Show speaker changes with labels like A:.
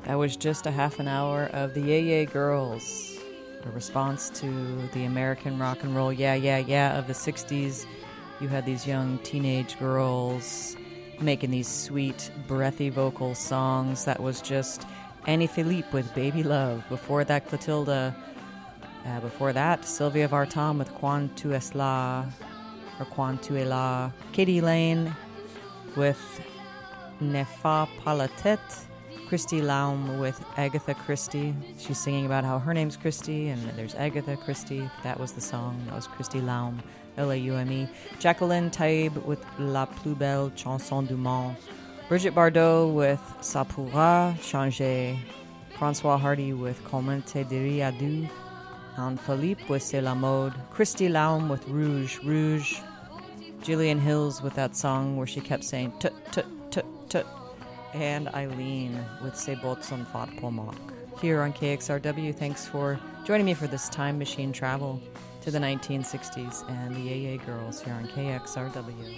A: That was just a half an hour of the Yeah Yeah Girls, a response to the American rock and roll yeah, yeah, yeah of the 60s. You had these young teenage girls making these sweet, breathy vocal songs. That was just Annie Philippe with Baby Love. Before that, Clotilda. Before that, Sylvia Vartan with Quand tu es là, or Quand tu es là. Katie Lane with Ne fa pas la tête. Christy Laum with Agatha Christie. She's singing about how her name's Christy and there's Agatha Christie. That was the song. That was Christy Laum, L-A-U-M-E. Jacqueline Taib with La Plus Belle Chanson du Monde. Brigitte Bardot with Ça pourra changer. François Hardy with Comment te dirais-tu. Anne Philippe with C'est la mode. Christy Laum with Rouge, Rouge. Gillian Hills with that song where she kept saying tut, tut, tut, tut. And Eileen with C'est bot son fat pomak. Here on KXRW, thanks for joining me for this time machine travel to the 1960s and the Yeah Yeah Girls here on KXRW.